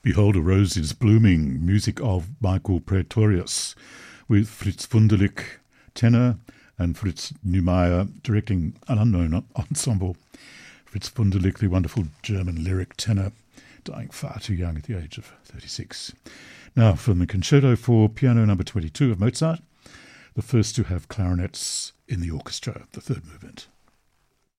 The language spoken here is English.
Behold a Rose is Blooming, music of Michael Praetorius, with Fritz Wunderlich, tenor, and Fritz Neumayer directing an unknown ensemble. Fritz Wunderlich, the wonderful German lyric tenor, dying far too young at the age of 36. Now, from the Concerto for Piano number 22 of Mozart, the first to have clarinets in the orchestra, the third movement.